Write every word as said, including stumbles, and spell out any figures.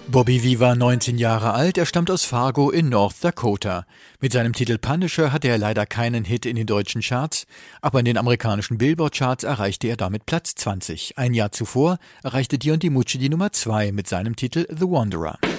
Bobby Vee war neunzehn Jahre alt, er stammt aus Fargo in North Dakota. Mit seinem Titel Punisher hatte er leider keinen Hit in den deutschen Charts, aber in den amerikanischen Billboard-Charts erreichte er damit Platz zwanzig. Ein Jahr zuvor erreichte Dion DiMucci die Nummer zwei mit seinem Titel The Wanderer.